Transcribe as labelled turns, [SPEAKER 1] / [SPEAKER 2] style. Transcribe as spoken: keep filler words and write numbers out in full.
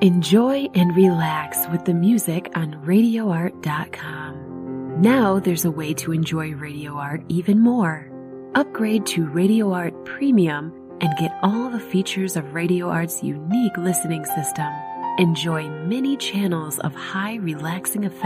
[SPEAKER 1] Enjoy and relax with the music on radio art dot com. Now there's a way to enjoy Radio Art even more. Upgrade to Radio Art Premium and get all the features of Radio Art's unique listening system. Enjoy many channels of high relaxing effects